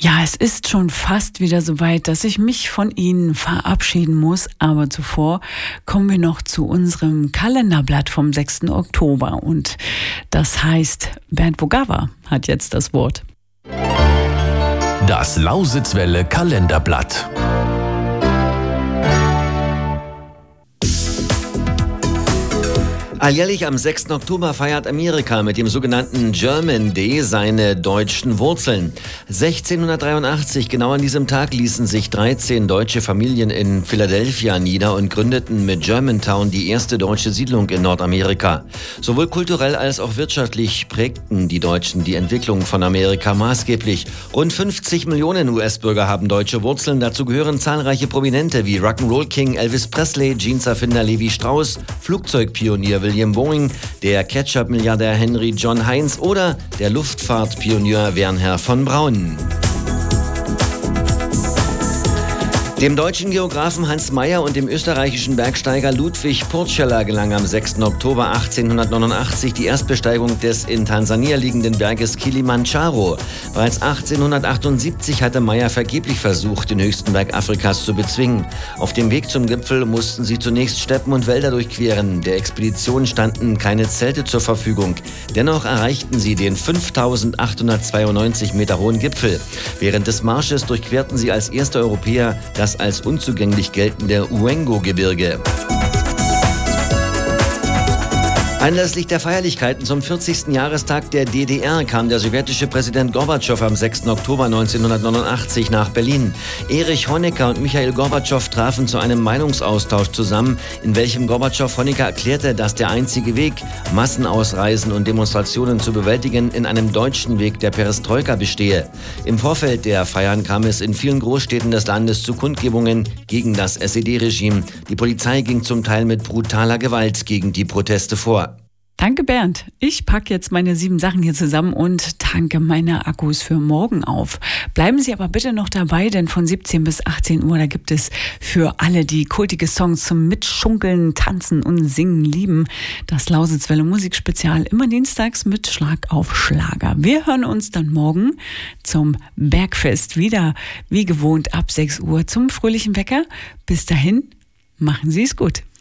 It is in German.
Ja, es ist schon fast wieder soweit, dass ich mich von Ihnen verabschieden muss. Aber zuvor kommen wir noch zu unserem Kalenderblatt vom 6. Oktober. Und das heißt, Bernd Vogawa hat jetzt das Wort. Das Lausitzwelle Kalenderblatt. Alljährlich am 6. Oktober feiert Amerika mit dem sogenannten German Day seine deutschen Wurzeln. 1683, genau an diesem Tag, ließen sich 13 deutsche Familien in Philadelphia nieder und gründeten mit Germantown die erste deutsche Siedlung in Nordamerika. Sowohl kulturell als auch wirtschaftlich prägten die Deutschen die Entwicklung von Amerika maßgeblich. Rund 50 Millionen US-Bürger haben deutsche Wurzeln. Dazu gehören zahlreiche Prominente wie Rock'n'Roll King Elvis Presley, Jeans-Erfinder Levi Strauss, Flugzeugpionier William Boeing, der Ketchup-Milliardär Henry John Heinz oder der Luftfahrtpionier Wernher von Braun. Dem deutschen Geographen Hans Meyer und dem österreichischen Bergsteiger Ludwig Purcell gelang am 6. Oktober 1889 die Erstbesteigung des in Tansania liegenden Berges Kilimanjaro. Bereits 1878 hatte Meyer vergeblich versucht, den höchsten Berg Afrikas zu bezwingen. Auf dem Weg zum Gipfel mussten sie zunächst Steppen und Wälder durchqueren. Der Expedition standen keine Zelte zur Verfügung. Dennoch erreichten sie den 5.892 Meter hohen Gipfel. Während des Marsches durchquerten sie als erste Europäer das als unzugänglich geltende Uengo-Gebirge. Anlässlich der Feierlichkeiten zum 40. Jahrestag der DDR kam der sowjetische Präsident Gorbatschow am 6. Oktober 1989 nach Berlin. Erich Honecker und Michail Gorbatschow trafen zu einem Meinungsaustausch zusammen, in welchem Gorbatschow Honecker erklärte, dass der einzige Weg, Massenausreisen und Demonstrationen zu bewältigen, in einem deutschen Weg der Perestroika bestehe. Im Vorfeld der Feiern kam es in vielen Großstädten des Landes zu Kundgebungen gegen das SED-Regime. Die Polizei ging zum Teil mit brutaler Gewalt gegen die Proteste vor. Danke, Bernd. Ich packe jetzt meine 7 Sachen hier zusammen und tanke meine Akkus für morgen auf. Bleiben Sie aber bitte noch dabei, denn von 17 bis 18 Uhr, da gibt es für alle, die kultige Songs zum Mitschunkeln, Tanzen und Singen lieben, das Lausitzwelle Musikspezial immer dienstags mit Schlag auf Schlager. Wir hören uns dann morgen zum Bergfest wieder, wie gewohnt, ab 6 Uhr zum fröhlichen Wecker. Bis dahin, machen Sie es gut.